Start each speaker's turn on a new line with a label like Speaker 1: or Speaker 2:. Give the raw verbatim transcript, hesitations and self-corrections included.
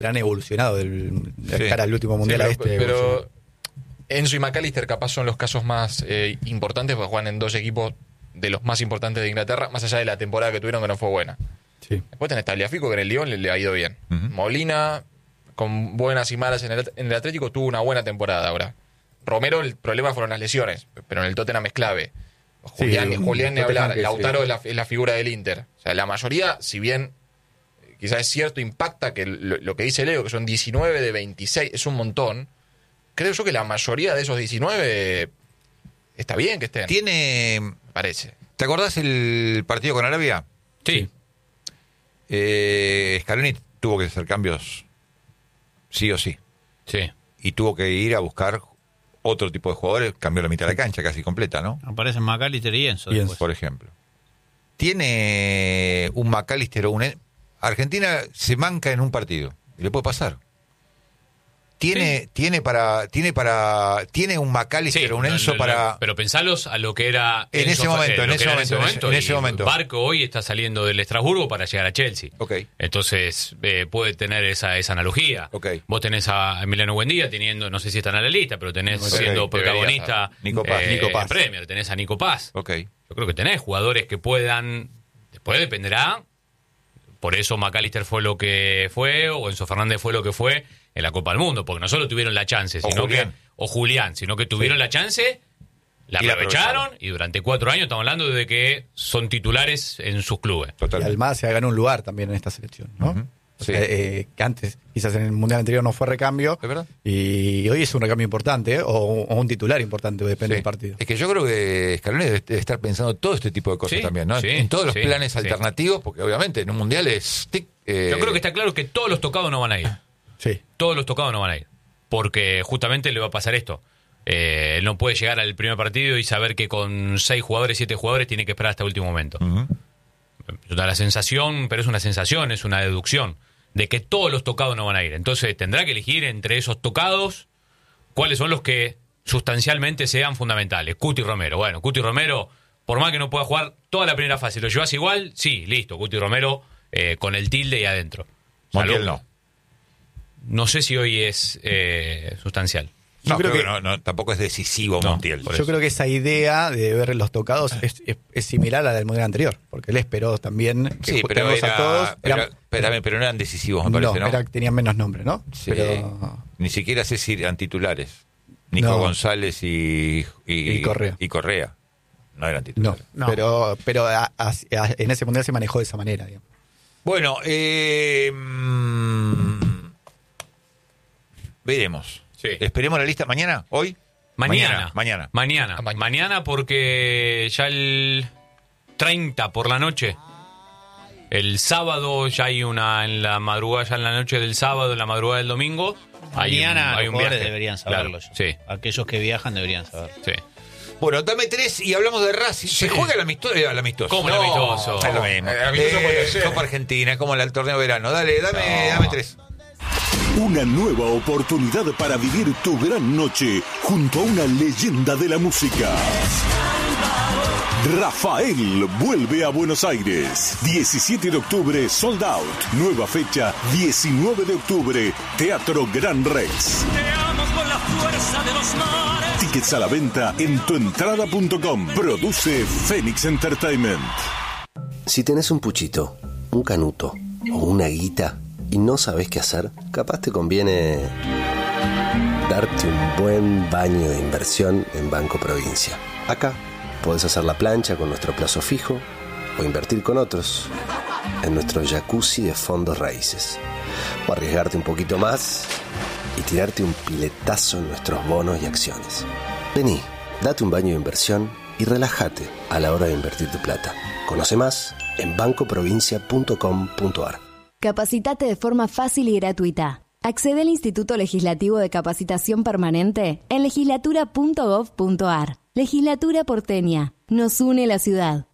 Speaker 1: han evolucionado del, de
Speaker 2: Sí.
Speaker 1: cara al último mundial
Speaker 3: Sí,
Speaker 1: a este.
Speaker 3: pero,
Speaker 1: evolucionaron.
Speaker 3: pero Enzo y McAllister capaz son los casos más eh, importantes porque juegan en dos equipos de los más importantes de Inglaterra, más allá de la temporada que tuvieron que no fue buena.
Speaker 1: Sí.
Speaker 3: Después tenés Tagliafico, que en el Lyon le, le ha ido bien.
Speaker 2: Ujú.
Speaker 3: Molina, con buenas y malas en el, en el Atlético, tuvo una buena temporada ahora. Romero, el problema fueron las lesiones, pero en el Tottenham es clave. Julián,
Speaker 1: Sí,
Speaker 3: Julián ni
Speaker 1: Tottenham
Speaker 3: hablar,
Speaker 1: que
Speaker 3: Lautaro
Speaker 1: sí.
Speaker 3: es, la, es la figura del Inter. O sea, la mayoría, si bien eh, quizás es cierto, impacta que lo, lo que dice Leo, que son diecinueve de veintiséis, es un montón. Creo yo que la mayoría de esos diecinueve está bien que estén,
Speaker 2: Tiene...
Speaker 3: me parece.
Speaker 2: ¿Te acordás el partido con Arabia?
Speaker 4: Sí.
Speaker 2: Eh, Scaloni tuvo que hacer cambios sí o sí.
Speaker 4: Sí.
Speaker 2: Y tuvo que ir a buscar otro tipo de jugadores. Cambió la mitad de la cancha casi completa, ¿no?
Speaker 5: Aparecen McAllister y Enzo.
Speaker 1: Y Enzo.
Speaker 5: después.
Speaker 2: Por ejemplo. Tiene un McAllister o un... En- Argentina se manca en un partido. Y le puede pasar. Tiene,
Speaker 4: Sí.
Speaker 2: tiene para, tiene para, tiene un McAllister
Speaker 4: Sí,
Speaker 2: o un
Speaker 4: no,
Speaker 2: Enzo
Speaker 4: no, no,
Speaker 2: para.
Speaker 4: pero pensalos a lo que era
Speaker 2: En
Speaker 4: Enzo
Speaker 2: ese momento,
Speaker 4: Fernández,
Speaker 2: en
Speaker 4: lo
Speaker 2: ese
Speaker 4: que era
Speaker 2: momento, en ese- en ese
Speaker 4: y
Speaker 2: momento.
Speaker 4: Barco hoy está saliendo del Estrasburgo para llegar a Chelsea.
Speaker 2: Ok.
Speaker 4: Entonces eh, puede tener esa, esa analogía.
Speaker 2: Ok.
Speaker 4: Vos tenés a Emiliano Buendía teniendo, no sé si están en la lista, pero tenés
Speaker 2: Ok,
Speaker 4: siendo
Speaker 3: debería
Speaker 4: protagonista
Speaker 3: estar.
Speaker 2: Nico Paz.
Speaker 4: eh,
Speaker 1: Nico Paz.
Speaker 4: en Premier, tenés a Nico Paz.
Speaker 2: Ok.
Speaker 4: Yo creo que tenés jugadores que puedan, después dependerá, por eso McAllister fue lo que fue, o Enzo Fernández fue lo que fue en la Copa del Mundo, porque no solo tuvieron la chance,
Speaker 2: O
Speaker 4: sino
Speaker 2: Julián.
Speaker 4: que, o Julián, sino que tuvieron la chance, la
Speaker 2: Y la
Speaker 4: aprovecharon,
Speaker 2: aprovecharon.
Speaker 4: y durante cuatro años estamos hablando de que son titulares en sus clubes.
Speaker 1: Y
Speaker 2: Totalmente.
Speaker 1: Almada se ha ganado un lugar también en esta selección, ¿no?
Speaker 2: Ujú.
Speaker 1: O
Speaker 2: Sí.
Speaker 1: sea, eh, que antes, quizás en el mundial anterior no fue recambio.
Speaker 2: ¿Es verdad?
Speaker 1: Y hoy es un recambio importante, ¿eh? o, o un titular importante, depende
Speaker 2: Sí.
Speaker 1: del partido.
Speaker 2: Es que yo creo que Scaloni debe debe estar pensando todo este tipo de cosas
Speaker 4: Sí,
Speaker 2: también, ¿no?
Speaker 4: sí,
Speaker 2: en todos los
Speaker 4: sí,
Speaker 2: planes
Speaker 4: sí.
Speaker 2: alternativos, porque obviamente en un mundial es. tic, eh,
Speaker 4: Yo creo que está claro que todos los tocados no van a ir.
Speaker 1: Sí.
Speaker 4: Todos los tocados no van a ir. Porque justamente le va a pasar esto. Eh, él no puede llegar al primer partido y saber que con seis jugadores, siete jugadores, tiene que esperar hasta el último momento.
Speaker 2: Ujú.
Speaker 4: La sensación, pero es una sensación, es una deducción, de que todos los tocados no van a ir. Entonces tendrá que elegir entre esos tocados cuáles son los que sustancialmente sean fundamentales. Cuti Romero. Bueno, Cuti Romero, por más que no pueda jugar toda la primera fase, ¿lo llevas igual? Sí, listo. Cuti Romero eh, con el tilde y adentro.
Speaker 2: Montiel
Speaker 4: Salvo-
Speaker 2: no.
Speaker 4: No sé si hoy es eh, sustancial.
Speaker 2: No,
Speaker 1: Yo creo
Speaker 2: creo
Speaker 1: que-
Speaker 2: que no, no, tampoco es decisivo
Speaker 4: No,
Speaker 2: Montiel.
Speaker 4: por
Speaker 1: Yo creo que esa idea de ver los tocados es, es- es similar a la del mundial anterior, porque él esperó también que
Speaker 2: Sí,
Speaker 1: ju-
Speaker 2: pero,
Speaker 1: tengamos
Speaker 2: era,
Speaker 1: a todos.
Speaker 2: pero,
Speaker 1: Eran-
Speaker 2: pero- pero no eran decisivos, me parece, ¿no?
Speaker 1: era- tenían menos nombre, ¿no?
Speaker 2: Sí.
Speaker 1: Pero
Speaker 2: Ni siquiera sé si eran titulares. Nico
Speaker 1: No.
Speaker 2: González y,
Speaker 1: Y Correa.
Speaker 2: y Correa. No eran
Speaker 1: no,
Speaker 2: titulares.
Speaker 5: No.
Speaker 1: pero pero a- a- a- en ese mundial se manejó de esa manera, digamos.
Speaker 2: Bueno, eh, mm, veremos.
Speaker 4: Sí.
Speaker 2: Esperemos la lista mañana, hoy.
Speaker 4: Mañana.
Speaker 2: Mañana.
Speaker 4: Mañana.
Speaker 3: Ah, mañana.
Speaker 4: Mañana porque ya el treinta por la noche. El sábado ya hay una en la madrugada, ya en la noche del sábado, en la madrugada del domingo. hay un-
Speaker 5: Mañana
Speaker 4: hay
Speaker 5: los
Speaker 4: un
Speaker 5: jugadores
Speaker 4: viaje.
Speaker 5: deberían saberlo.
Speaker 4: Claro,
Speaker 5: ya.
Speaker 4: sí,
Speaker 5: Aquellos que viajan deberían saberlo.
Speaker 4: sí.
Speaker 2: Bueno, dame tres y hablamos de Racing. ¿Se juega el amistoso? Eh, al amistoso.
Speaker 4: ¿Cómo el
Speaker 2: No,
Speaker 4: amistoso?
Speaker 2: Es lo mismo.
Speaker 3: El amistoso
Speaker 2: Eh,
Speaker 3: puede ser.
Speaker 2: Copa Argentina, como el torneo de verano. Dale, dame,
Speaker 4: No.
Speaker 2: dame tres.
Speaker 6: Una nueva oportunidad para vivir tu gran noche junto a una leyenda de la música. Rafael vuelve a Buenos Aires. diecisiete de octubre, sold out. Nueva fecha, diecinueve de octubre, Teatro Gran Rex. Tickets a la venta en tuentrada punto com. Produce Phoenix Entertainment.
Speaker 7: Si tenés un puchito, un canuto o una guita y no sabés qué hacer, capaz te conviene darte un buen baño de inversión en Banco Provincia. Acá podés hacer la plancha con nuestro plazo fijo o invertir con otros en nuestro jacuzzi de fondos raíces. O arriesgarte un poquito más y tirarte un piletazo en nuestros bonos y acciones. Vení, date un baño de inversión y relájate a la hora de invertir tu plata. Conoce más en banco provincia punto com punto ar.
Speaker 8: Capacitate de forma fácil y gratuita. Accede al Instituto Legislativo de Capacitación Permanente en legislatura punto gov punto ar. Legislatura porteña. Nos une la ciudad.